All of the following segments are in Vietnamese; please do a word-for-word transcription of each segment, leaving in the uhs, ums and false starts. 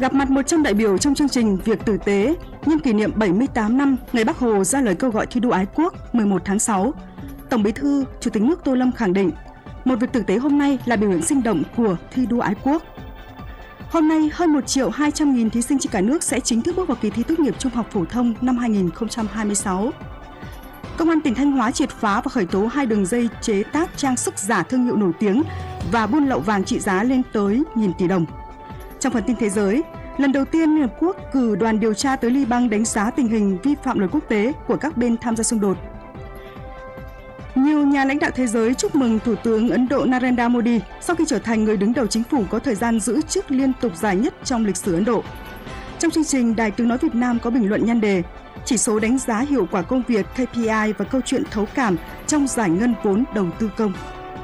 Gặp mặt một trăm đại biểu trong chương trình Việc Tử Tế nhân kỷ niệm bảy mươi tám năm ngày Bác Hồ ra lời kêu gọi thi đua ái quốc mười một tháng sáu, Tổng Bí thư, Chủ tịch nước Tô Lâm khẳng định, một việc tử tế hôm nay là biểu hiện sinh động của thi đua ái quốc. Hôm nay, hơn một triệu hai trăm nghìn thí sinh trên cả nước sẽ chính thức bước vào kỳ thi tốt nghiệp trung học phổ thông năm hai nghìn không trăm hai mươi sáu. Công an tỉnh Thanh Hóa triệt phá và khởi tố hai đường dây chế tác trang sức giả thương hiệu nổi tiếng và buôn lậu vàng trị giá lên tới nghìn tỷ đồng. Trong phần tin thế giới, lần đầu tiên Liên Hợp Quốc cử đoàn điều tra tới Liban đánh giá tình hình vi phạm luật quốc tế của các bên tham gia xung đột. Nhiều nhà lãnh đạo thế giới chúc mừng Thủ tướng Ấn Độ Narendra Modi sau khi trở thành người đứng đầu chính phủ có thời gian giữ chức liên tục dài nhất trong lịch sử Ấn Độ. Trong chương trình, Đài Tiếng nói Việt Nam có bình luận nhan đề chỉ số đánh giá hiệu quả công việc K P I và câu chuyện thấu cảm trong giải ngân vốn đầu tư công.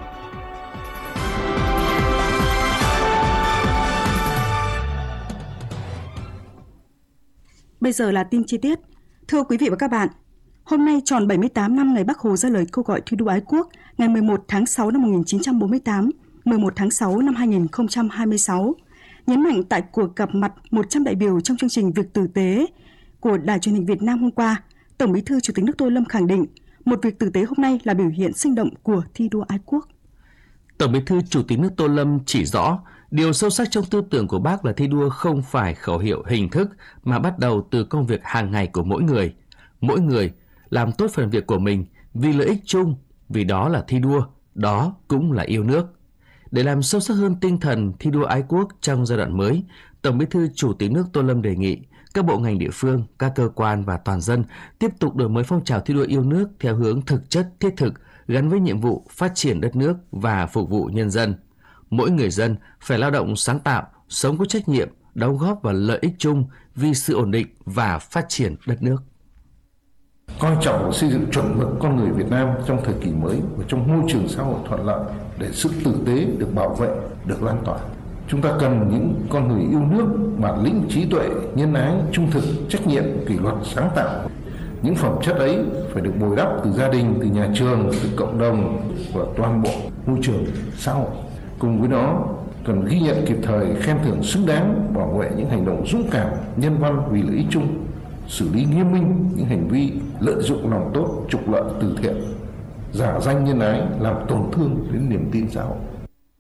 Bây giờ là tin chi tiết. Thưa quý vị và các bạn, hôm nay tròn bảy mươi tám năm ngày Bác Hồ ra lời kêu gọi thi đua ái quốc, ngày mười một tháng sáu năm một nghìn chín trăm bốn mươi tám, mười một tháng sáu năm hai nghìn không trăm hai mươi sáu. Nhấn mạnh tại cuộc gặp mặt một trăm đại biểu trong chương trình Việc Tử Tế của Đài Truyền hình Việt Nam hôm qua, Tổng Bí thư Chủ tịch nước Tô Lâm khẳng định, một việc tử tế hôm nay là biểu hiện sinh động của thi đua ái quốc. Tổng Bí thư Chủ tịch nước Tô Lâm chỉ rõ, điều sâu sắc trong tư tưởng của Bác là thi đua không phải khẩu hiệu hình thức mà bắt đầu từ công việc hàng ngày của mỗi người. Mỗi người làm tốt phần việc của mình vì lợi ích chung, vì đó là thi đua, đó cũng là yêu nước. Để làm sâu sắc hơn tinh thần thi đua ái quốc trong giai đoạn mới, Tổng Bí thư Chủ tịch nước Tô Lâm đề nghị các bộ ngành địa phương, các cơ quan và toàn dân tiếp tục đổi mới phong trào thi đua yêu nước theo hướng thực chất, thiết thực, gắn với nhiệm vụ phát triển đất nước và phục vụ nhân dân. Mỗi người dân phải lao động sáng tạo, sống có trách nhiệm, đóng góp vào lợi ích chung vì sự ổn định và phát triển đất nước. Coi trọng xây dựng chuẩn mực con người Việt Nam trong thời kỳ mới và trong môi trường xã hội thuận lợi để sự tử tế được bảo vệ, được lan tỏa. Chúng ta cần những con người yêu nước, bản lĩnh, trí tuệ, nhân ái, trung thực, trách nhiệm, kỷ luật, sáng tạo. Những phẩm chất ấy phải được bồi đắp từ gia đình, từ nhà trường, từ cộng đồng và toàn bộ môi trường xã hội. Cùng với đó, cần ghi nhận kịp thời, khen thưởng xứng đáng, bảo vệ những hành động dũng cảm, nhân văn vì lợi ích chung, xử lý nghiêm minh những hành vi lợi dụng lòng tốt, trục lợi từ thiện, giả danh nhân ái làm tổn thương đến niềm tin xã hội.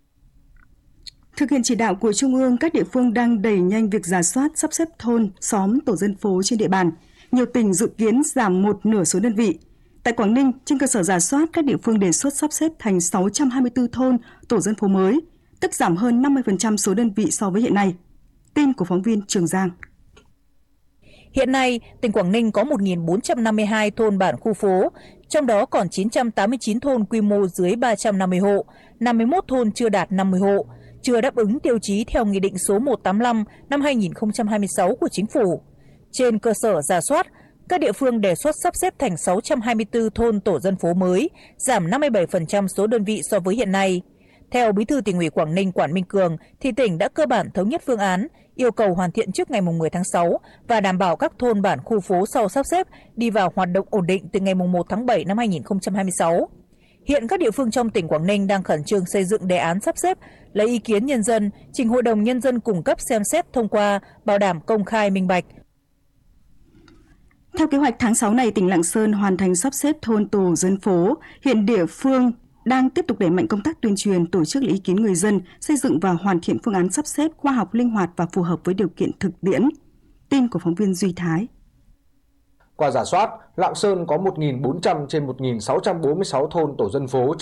Thực hiện chỉ đạo của Trung ương, các địa phương đang đẩy nhanh việc rà soát, sắp xếp thôn, xóm, tổ dân phố trên địa bàn. Nhiều tỉnh dự kiến giảm một nửa số đơn vị. Tại Quảng Ninh, trên cơ sở rà soát, các địa phương đề xuất sắp xếp thành sáu trăm hai mươi tư thôn, tổ dân phố mới, tức giảm hơn năm mươi phần trăm số đơn vị so với hiện nay. Tin của phóng viên Trường Giang. Hiện nay, tỉnh Quảng Ninh có một nghìn bốn trăm năm mươi hai thôn bản khu phố, trong đó còn chín trăm tám mươi chín thôn quy mô dưới ba trăm năm mươi hộ, năm mươi mốt thôn chưa đạt năm mươi hộ, chưa đáp ứng tiêu chí theo Nghị định số một trăm tám mươi lăm năm hai nghìn không trăm hai mươi sáu của Chính phủ. Trên cơ sở rà soát, các địa phương đề xuất sắp xếp thành sáu trăm hai mươi tư thôn tổ dân phố mới, giảm năm mươi bảy phần trăm số đơn vị so với hiện nay. Theo Bí thư Tỉnh ủy Quảng Ninh Quản Minh Cường, thì tỉnh đã cơ bản thống nhất phương án, yêu cầu hoàn thiện trước ngày mười tháng sáu và đảm bảo các thôn bản khu phố sau sắp xếp đi vào hoạt động ổn định từ ngày một tháng bảy năm hai nghìn không trăm hai mươi sáu. Hiện các địa phương trong tỉnh Quảng Ninh đang khẩn trương xây dựng đề án sắp xếp, lấy ý kiến nhân dân, trình Hội đồng Nhân dân cung cấp xem xét thông qua, bảo đảm công khai minh bạch. Theo kế hoạch tháng sáu này, tỉnh Lạng Sơn hoàn thành sắp xếp thôn tổ dân phố. Hiện địa phương đang tiếp tục đẩy mạnh công tác tuyên truyền, tổ chức lấy ý kiến người dân, xây dựng và hoàn thiện phương án sắp xếp khoa học, linh hoạt và phù hợp với điều kiện thực tiễn. Tin của phóng viên Duy Thái. Qua rà soát, Lạng Sơn có một nghìn bốn trăm trên một nghìn sáu trăm bốn mươi sáu thôn tổ dân phố